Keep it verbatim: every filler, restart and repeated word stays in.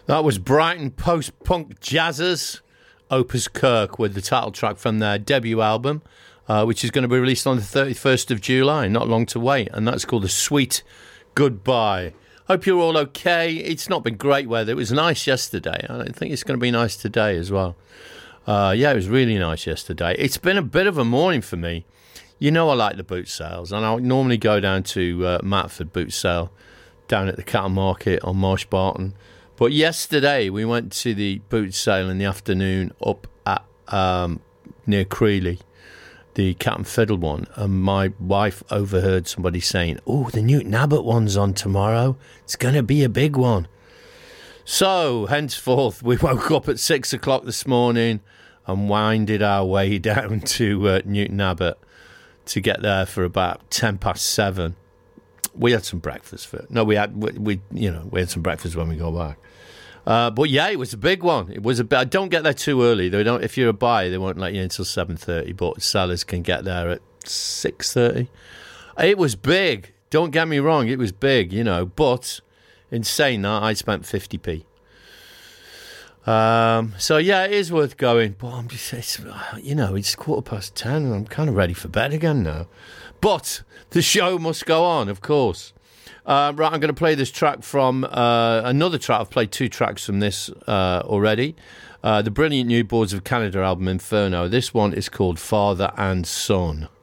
That was Brighton post-punk jazzers, Opus Kirk, with the title track from their debut album, uh, which is going to be released on the thirty-first of July, not long to wait, and that's called A Sweet Goodbye. Hope you're all okay. It's not been great weather. It was nice yesterday. I think it's going to be nice today as well. Uh, yeah, it was really nice yesterday. It's been a bit of a morning for me. You know I like the boot sales, and I normally go down to uh, Matford boot sale down at the cattle market on Marsh Barton. But yesterday we went to the boot sale in the afternoon up at um, near Creeley, the Cat and Fiddle one, and my wife overheard somebody saying, "Oh, the Newton Abbot one's on tomorrow. It's going to be a big one." So, henceforth, we woke up at six o'clock this morning and winded our way down to uh, Newton Abbot to get there for about ten past seven. We had some breakfast for no, we had we, we you know we had some breakfast when we got back. Uh, but yeah, it was a big one. It was a. Don't get there too early. They don't. If you're a buyer, they won't let you in until seven thirty. But sellers can get there at six thirty. It was big. Don't get me wrong. It was big, you know. But in saying that, I spent fifty p. Um, so yeah, it is worth going. But I'm just, it's, you know, it's quarter past ten, and I'm kind of ready for bed again now. But the show must go on, of course. Uh, right, I'm going to play this track from uh, another track. I've played two tracks from this uh, already. Uh, the brilliant New Boards of Canada album, Inferno. This one is called Father and Son.